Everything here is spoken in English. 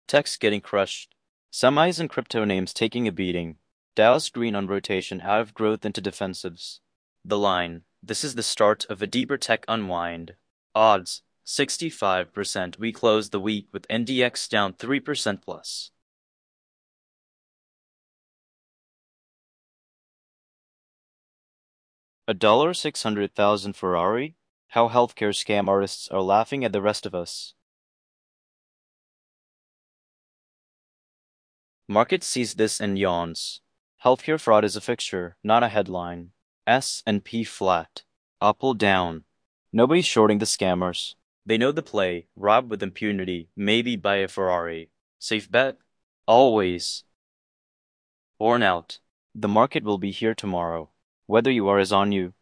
Tech's getting crushed. Semis and crypto names taking a beating. Dow's green on rotation out of growth into defensives. The line. This is the start of a deeper tech unwind. Odds. 65%. We close the week with NDX down 3% plus. $600,000 Ferrari? How healthcare scam artists are laughing at the rest of us. Market sees this and yawns. Healthcare fraud is a fixture, not a headline. S&P flat. Apple down. Nobody's shorting the scammers. They know the play, rob with impunity, maybe buy a Ferrari. Safe bet? Always. Worn out. The market will be here tomorrow. Whether you are is on you.